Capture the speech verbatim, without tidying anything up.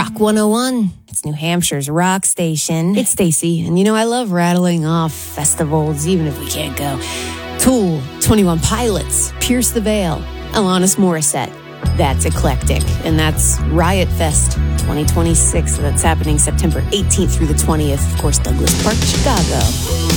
Rock one oh one. It's New Hampshire's rock station. It's Stacy, and you know I love rattling off festivals, even if we can't go. Tool, twenty-one Pilots, Pierce the Veil, Alanis Morissette. That's eclectic, and that's Riot Fest twenty twenty-six. That's happening September eighteenth through the twentieth. Of course, Douglas Park, Chicago.